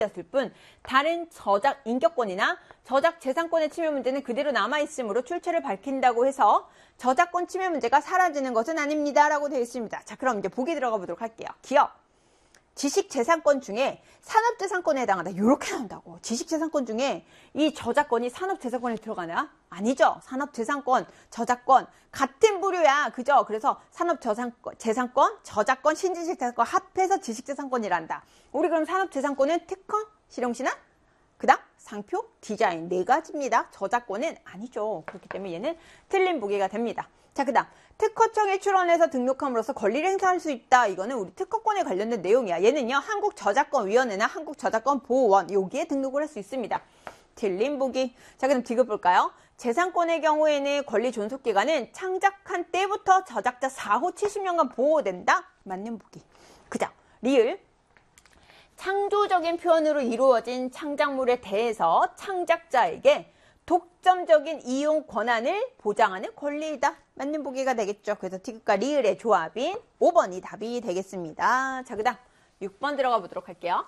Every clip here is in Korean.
였을 뿐 다른 저작 인격권이나 저작 재산권의 침해 문제는 그대로 남아있으므로 출처를 밝힌다고 해서 저작권 침해 문제가 사라지는 것은 아닙니다. 라고 되어 있습니다. 자, 그럼 이제 보기 들어가 보도록 할게요. 기업. 지식재산권 중에 산업재산권에 해당한다. 이렇게 나온다고. 지식재산권 중에 이 저작권이 산업재산권에 들어가나? 아니죠. 산업재산권, 저작권 같은 부류야. 그죠? 그래서 산업재산권, 저작권, 신지식재산권 합해서 지식재산권이란다. 우리 그럼 산업재산권은 특허, 실용신화, 그다음 상표, 디자인 네 가지입니다. 저작권은 아니죠. 그렇기 때문에 얘는 틀린 보기가 됩니다. 자, 그다음 특허청에 출원해서 등록함으로써 권리를 행사할 수 있다. 이거는 우리 특허권에 관련된 내용이야. 얘는요, 한국저작권위원회나 한국저작권보호원 여기에 등록을 할 수 있습니다. 틀린 보기. 자, 그럼 디귿 볼까요? 재산권의 경우에는 권리 존속기간은 창작한 때부터 저작자 4호 70년간 보호된다. 맞는 보기. 그다음 리을. 창조적인 표현으로 이루어진 창작물에 대해서 창작자에게 독점적인 이용 권한을 보장하는 권리이다. 맞는 보기가 되겠죠. 그래서 디귿과 리을의 조합인 5번이 답이 되겠습니다. 자, 그 다음 6번 들어가 보도록 할게요.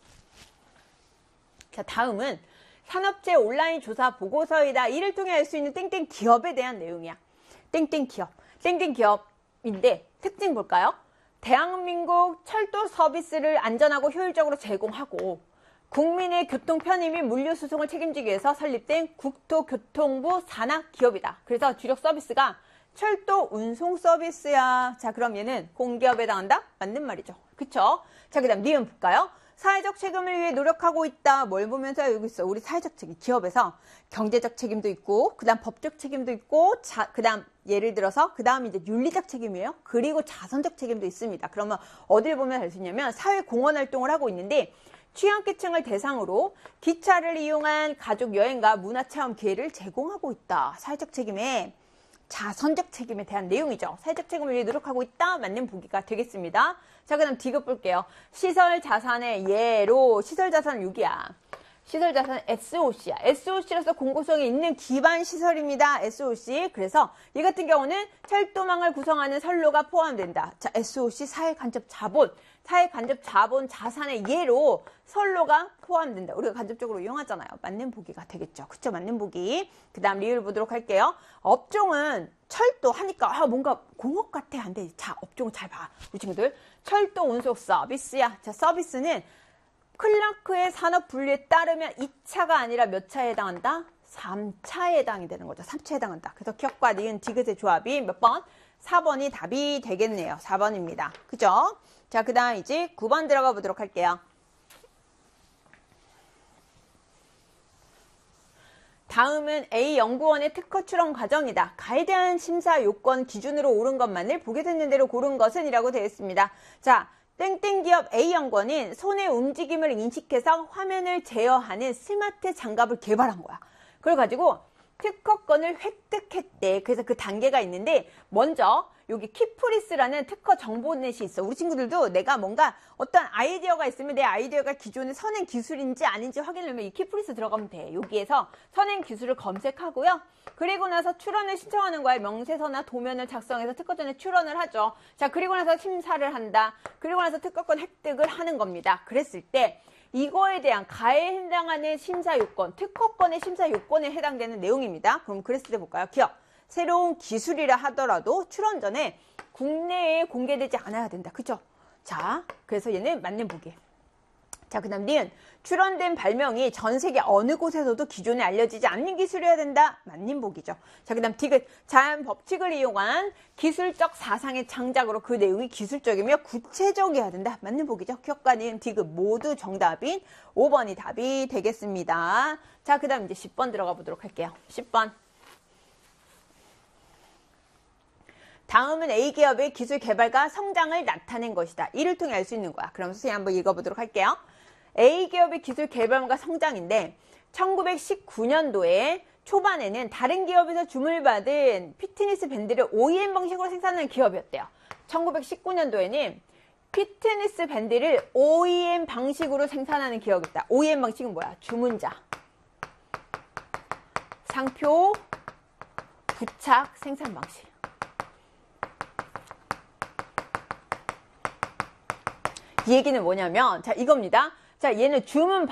자, 다음은 산업체 온라인 조사 보고서이다. 이를 통해 알 수 있는 땡땡 기업에 대한 내용이야. 땡땡 기업. 땡땡 기업인데 특징 볼까요? 대한민국 철도 서비스를 안전하고 효율적으로 제공하고 국민의 교통 편의 및 물류 수송을 책임지기 위해서 설립된 국토교통부 산하 기업이다. 그래서 주력 서비스가 철도 운송 서비스야. 자, 그럼 얘는 공기업에 해당한다? 맞는 말이죠. 그쵸? 자, 그 다음 니은 볼까요? 사회적 책임을 위해 노력하고 있다. 뭘 보면서 여기 있어? 우리 사회적 책임. 기업에서 경제적 책임도 있고, 그 다음 법적 책임도 있고, 그 다음 예를 들어서 그 다음 이제 윤리적 책임이에요. 그리고 자선적 책임도 있습니다. 그러면 어딜 보면 알 수 있냐면 사회 공헌 활동을 하고 있는데 취약계층을 대상으로 기차를 이용한 가족 여행과 문화체험 기회를 제공하고 있다. 사회적 책임에 자선적 책임에 대한 내용이죠. 사회적 책임을 위해 노력하고 있다. 맞는 보기가 되겠습니다. 자, 그 다음 디귿 볼게요. 시설 자산의 예로 시설 자산 6이야. 시설 자산 SOC야. SOC로서 공공성이 있는 기반 시설입니다. SOC. 그래서 이 같은 경우는 철도망을 구성하는 선로가 포함된다. 자, SOC 사회간접 자본. 사회간접 자본 자산의 예로 선로가 포함된다. 우리가 간접적으로 이용하잖아요. 맞는 보기가 되겠죠. 그쵸? 맞는 보기. 그 다음 리을 보도록 할게요. 업종은 철도 하니까 뭔가 공업 같아. 안 돼. 자, 업종을 잘 봐. 우리 친구들. 철도 운송 서비스야. 자, 서비스는 클라크의 산업 분류에 따르면 2차가 아니라 몇 차에 해당한다? 3차에 해당이 되는 거죠. 3차에 해당한다. 그래서 기업과 니은 디귿의 조합이 몇 번? 4번이 답이 되겠네요. 4번입니다. 그죠? 자, 그 다음 이제 9번 들어가 보도록 할게요. 다음은 A 연구원의 특허 출원 과정이다. 가에 대한 심사 요건 기준으로 옳은 것만을 보게 되는 대로 고른 것은 이라고 되어 있습니다. 자, 땡땡 기업 A 연구원은 손의 움직임을 인식해서 화면을 제어하는 스마트 장갑을 개발한 거야. 그걸 가지고 특허권을 획득했대. 그래서 그 단계가 있는데 먼저 여기 키프리스라는 특허 정보넷이 있어. 우리 친구들도 내가 뭔가 어떤 아이디어가 있으면 내 아이디어가 기존의 선행 기술인지 아닌지 확인하려면 이 키프리스 들어가면 돼. 여기에서 선행 기술을 검색하고요. 그리고 나서 출원을 신청하는 거야. 명세서나 도면을 작성해서 특허전에 출원을 하죠. 자, 그리고 나서 심사를 한다. 그리고 나서 특허권 획득을 하는 겁니다. 그랬을 때 이거에 대한 가에 해당하는 심사 요건, 특허권의 심사 요건에 해당되는 내용입니다. 그럼 그랬을 때 볼까요? 기업. 새로운 기술이라 하더라도 출원 전에 국내에 공개되지 않아야 된다. 그죠? 자, 그래서 얘는 맞는 보기. 자, 그 다음 니은. 출원된 발명이 전 세계 어느 곳에서도 기존에 알려지지 않는 기술이어야 된다. 맞는 보기죠. 자, 그 다음 디귿. 자연 법칙을 이용한 기술적 사상의 창작으로 그 내용이 기술적이며 구체적이어야 된다. 맞는 보기죠. 기업과 니은, 디귿 모두 정답인 5번이 답이 되겠습니다. 자, 그 다음 이제 10번 들어가 보도록 할게요. 10번. 다음은 A기업의 기술 개발과 성장을 나타낸 것이다. 이를 통해 알 수 있는 거야. 그럼 선생님 한번 읽어보도록 할게요. A기업의 기술 개발과 성장인데 1919년도에 초반에는 다른 기업에서 주문을 받은 피트니스 밴드를 OEM 방식으로 생산하는 기업이었대요. 1919년도에는 피트니스 밴드를 OEM 방식으로 생산하는 기업이었다. OEM 방식은 뭐야? 주문자, 상표, 부착, 생산 방식. 이 얘기는 뭐냐면, 자, 이겁니다. 자, 얘는 주문